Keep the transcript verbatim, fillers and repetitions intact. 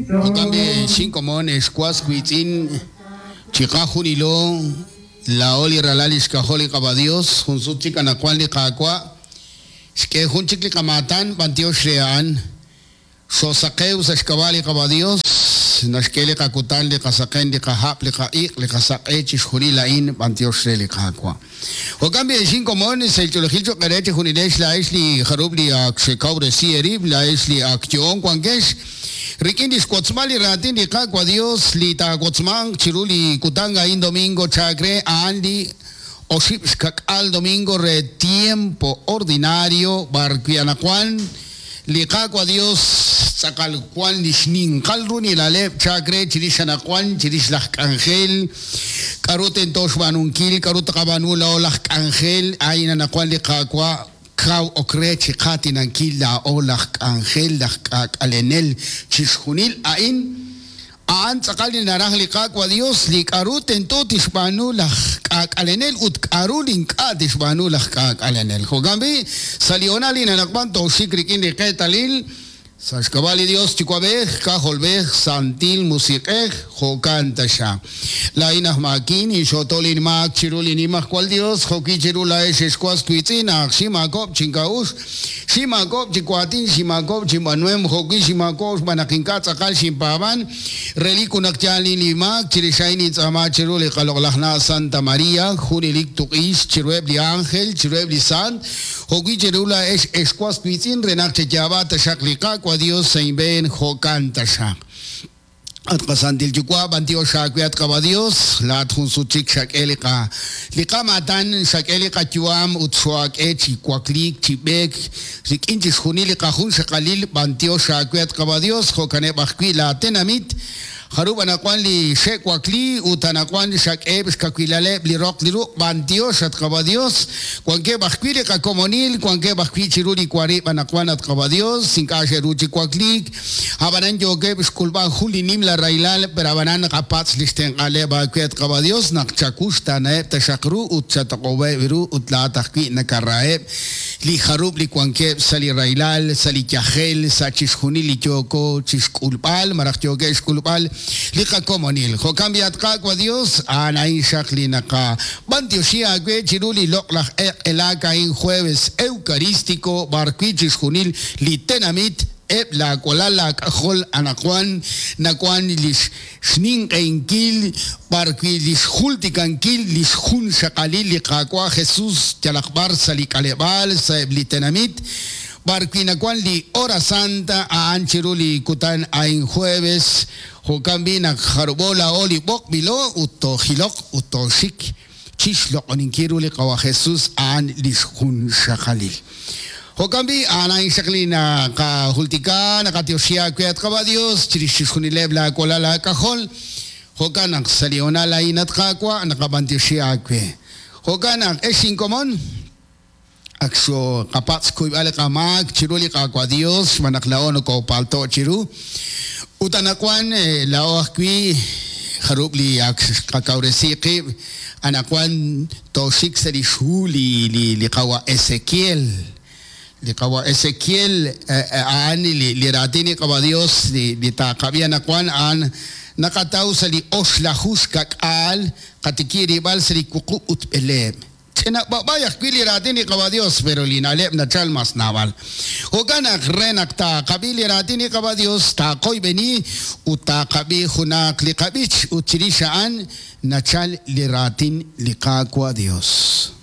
Okambe cinco mones kwas kuitin chika junilo la oli ralalis kaholi kabadios hunsu chika na kwali kakwa ske hunchikli kamatan pantio shrean so sakeu sa skawali kabadios nashkele kakutan li kasaken li kahap li kaik li kasake chishuri lain pantio shreli kakwa. Okambe cinco mones el chulojilcho karete junilesh la isli harubli ak shekaubre sierib la isli ak tion kwangesh Rikindis kotsmali ratin di kakwa Dios li ta kotsmang chiruli kutanga in domingo chagre andi oships kakal domingo re tiempo ordinario barquianacuan li kakwa Dios sakal kwan lishnin kalruni la lep chagre chirishanacuan chirishlak angel karuten toshbanunkil karut kabanula olak angel ayina nacuan li kakwa Kau okre chikati ng kila olak angel lak alenel chishunil ain aan sakali narahli kakwa Dios lik aruten to tishbanu lak alenel ut arulin ka tishbanu lak alenel hogambi salionali na nakban to shikrikin de ketalil Sashkabali Dios chikwabeh kaholbeh santil musikeh hokanta sha la inah makin y shotolin mak chirulin imak kwal Dios hoki chirula es esquas kuitina shimakop chinkaush shimakop chikwatin shimakop chimanuem hoki shimakop manakinkat sakal shimpaban relikunak chali limak chirishaini tsama chiruli kaloklahna Santa Maria junilik tukis chirueb di ángel chirueb di sant hoki chirula es esquas kuitin renak chayabata shaklika kwa Dios se inven jokanta shak. At kasantil chukwa bantio shakwiat kaba Dios lat hun suchik shakelika likamatan shakelika chuam utsuak echi kwaklik chibek rikinchis hunilika hun shakalil bantio shakwiat kaba Dios jokane bakwi la tenamit Haruban kwan li shek wakli utanakwan shak ebs kakwilale li rock li ruk bantios at kabadios kwanke bakwile ka komonil kwanke bakwi chiruli kwari banakwan at kabadios sinkashe ruchi kwaklik habanan joge biskulban hulinim la railal perabanan kapats listen ale bakwet kabadios nakchakushta naeb tashakru utchatakobe viru utla takwi nakaraeb li harub li kwanke sali railal sali chahel sachishuni li choko chiskulpal marak joge skulpal Lika komonil, ho cambiat kakwa Dios, anain shaklinaka. Bantioshia gwe chiruli loklach elaka in jueves eucarístico, barquichis junil, litenamit, eb la kolala kajol anakuan, nakuan lis shnin kainkil, barqui lis hultikankil, lis hun shakalil, likakwa Jesús, chalakbar salikalebal, saeb litenamit, Barquinacuan li hora santa a anchiruli kutan ain jueves hokambi na harbola oli bok bilo uto hilok uto shik chishlok oninkiruli kawa Jesus an lishun shakalil hokambi anain shakli na ka hultika na katioshia kuyat kawa Dios chirishishunileb la kola la kahol hokanak saliona la inat kakwa nakabantioshia kwe hokanak eshin komon Akso kapats kuy ale kamak chiruli kakwa Dios manaklaon ko palto chiru utanakwan lao akwi harubli ak kakauresiki anakwan toshik sari shuli li li kawa Ezekiel li kawa Ezekiel an li li ratini kawa Dios li li takabia nakwan an nakataw sali oslahus kakal katikiri bal sali kuku utpelem Ena bayak pili ratini kawa Dios pero linalep na chalmas naval. Hoganak renak ta kabili ratini kawa Dios ta koy beni uta kabi hunak likabich utirishaan na chal liratin likakwa Dios.